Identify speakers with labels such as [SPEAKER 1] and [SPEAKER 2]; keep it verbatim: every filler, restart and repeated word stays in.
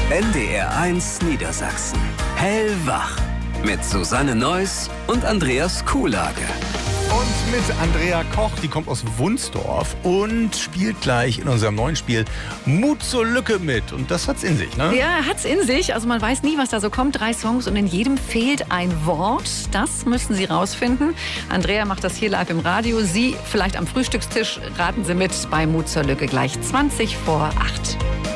[SPEAKER 1] N D R eins Niedersachsen. Hellwach. Mit Susanne Neuss und Andreas Kuhlage.
[SPEAKER 2] Und mit Andrea Koch, die kommt aus Wunsdorf und spielt gleich in unserem neuen Spiel Mut zur Lücke mit. Und das hat's in sich, ne?
[SPEAKER 3] Ja, hat's in sich. Also man weiß nie, was da so kommt. Drei Songs und in jedem fehlt ein Wort. Das müssen Sie rausfinden. Andrea macht das hier live im Radio. Sie vielleicht am Frühstückstisch. Raten Sie mit bei Mut zur Lücke gleich zwanzig vor acht.